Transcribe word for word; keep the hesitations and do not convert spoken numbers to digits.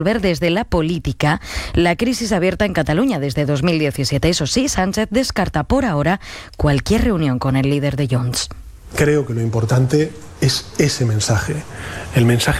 desde la política la crisis abierta en Cataluña desde dos mil diecisiete. Eso sí, Sánchez descarta por ahora cualquier reunión con el líder de Junts. Creo que lo importante es ese mensaje, el mensaje